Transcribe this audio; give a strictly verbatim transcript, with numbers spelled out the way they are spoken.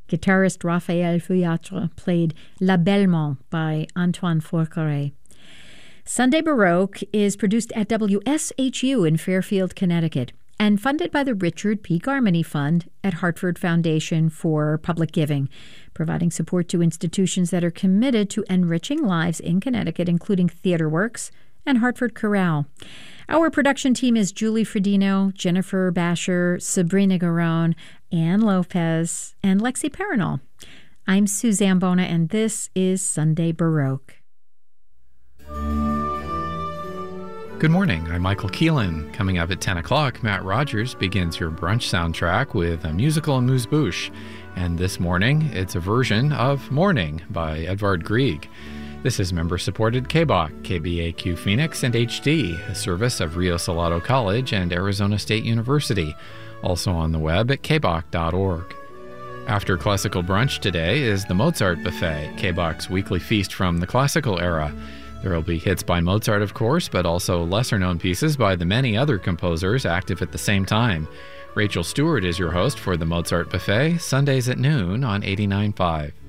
Guitarist Raphael Feuillatre played La Belmont by Antoine Forqueray. Sunday Baroque is produced at W S H U in Fairfield, Connecticut, and funded by the Richard P. Garmany Fund at Hartford Foundation for Public Giving, providing support to institutions that are committed to enriching lives in Connecticut, including TheaterWorks and Hartford Chorale. Our production team is Julie Fredino, Jennifer Basher, Sabrina Garone, Ann Lopez, and Lexi Paranol. I'm Suzanne Bona, and this is Sunday Baroque. Good morning, I'm Michael Keelan. Coming up at ten o'clock, Matt Rogers begins your brunch soundtrack with a musical amuse-bouche. And this morning, it's a version of Morning by Edvard Grieg. This is member-supported K B O C, K B A Q Phoenix, and H D, a service of Rio Salado College and Arizona State University, also on the web at k b o c dot org. After classical brunch today is the Mozart Buffet, K B O C's weekly feast from the classical era. There will be hits by Mozart, of course, but also lesser-known pieces by the many other composers active at the same time. Rachel Stewart is your host for the Mozart Buffet, Sundays at noon on eighty-nine point five.